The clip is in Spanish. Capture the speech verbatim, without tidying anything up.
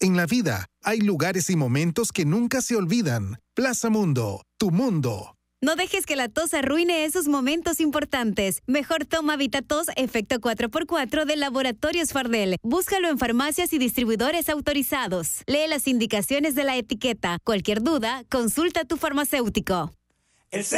En la vida, hay lugares y momentos que nunca se olvidan. Plaza Mundo, tu mundo. No dejes que la tos arruine esos momentos importantes. Mejor toma VitaTos Efecto cuatro por cuatro de Laboratorios Fardel. Búscalo en farmacias y distribuidores autorizados. Lee las indicaciones de la etiqueta. Cualquier duda, consulta a tu farmacéutico.